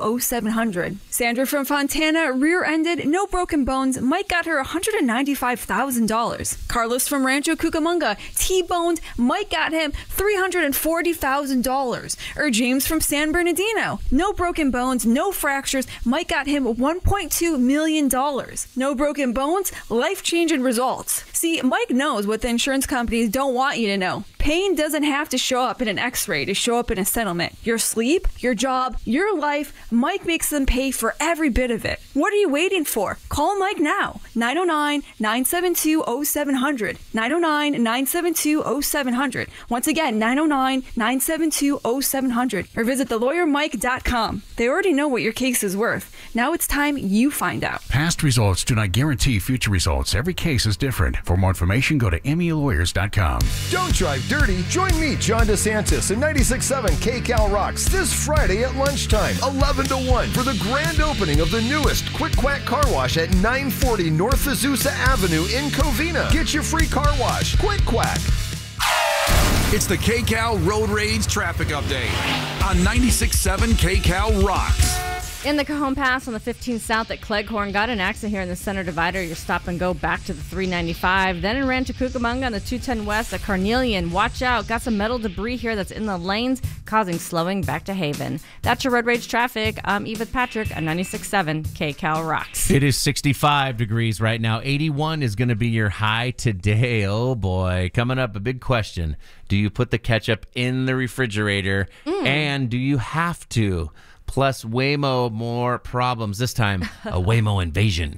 972-0700. Sandra from Fontana rear-ended, no broken bones. Mike got her $195,000. Carlos from Rancho Cucamonga T-boned. Mike got him $340,000. Or James from San Bernardino. No broken bones, no fractures. Mike got him $1.2 million. No broken bones, life-changing results. See, Mike knows what the insurance companies don't want you to know. Pain doesn't have to show up in an x-ray to show up in a settlement. Your sleep, your job, your life, Mike makes them pay for every bit of it. What are you waiting for? Call Mike now. 909-972-0700. 909-972-0700. Once again, 909-972-0700. Or visit thelawyermike.com. They already know what your case is worth. Now it's time you find out. Past results do not guarantee future results. Every case is different. For more information, go to MELawyers.com. Don't drive dirty. Join me, John DeSantis, in 96.7 KCal Rocks this Friday at lunchtime, 11 to 1, for the grand opening of the newest Quick Quack Car Wash at 940 North Azusa Avenue in Covina. Get your free car wash. Quick Quack. It's the KCal Road Rage Traffic Update on 96.7 KCal Rocks. In the Cajon Pass on the 15 South at Cleghorn, got an accident here in the center divider. Your stop and go back to the 395. Then in Rancho Cucamonga on the 210 West at Carnelian. Watch out. Got some metal debris here that's in the lanes, causing slowing back to Haven. That's your Road Rage Traffic. I'm Eva Patrick on 96.7 KCal Rocks. It is 65 degrees right now. 81 is going to be your high today. Oh, boy. Coming up, a big question. Do you put the ketchup in the refrigerator? And do you have to? Plus, Waymo more problems. This time, a Waymo invasion.